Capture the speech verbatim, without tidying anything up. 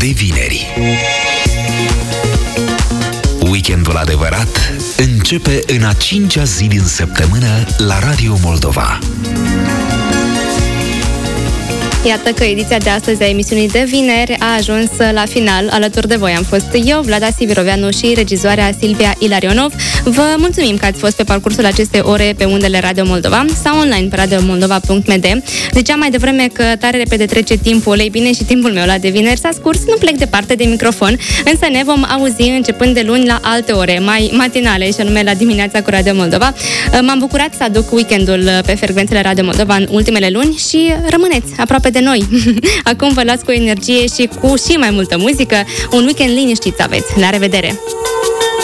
de vineri. Weekendul adevărat începe în a cincea zi din săptămână la Radio Moldova. Iată că ediția de astăzi a emisiunii de vineri a ajuns la final. Alături de voi am fost eu, Vlada Siviroveanu și regizoarea Silvia Ilarionov. Vă mulțumim că ați fost pe parcursul acestei ore pe undele Radio Moldova sau online pe radio moldova punct m d. Ziceam mai devreme că tare repede trece timpul, ei bine, și timpul meu la de vineri s-a scurs, nu plec departe de microfon, însă ne vom auzi începând de luni la alte ore, mai matinale, și anume la dimineața cu Radio Moldova. M-am bucurat să aduc weekendul pe frecvențele Radio Moldova în ultimele luni și rămâneți aproape de noi. Acum vă las cu energie și cu și mai multă muzică. Un weekend liniștit să aveți. La revedere!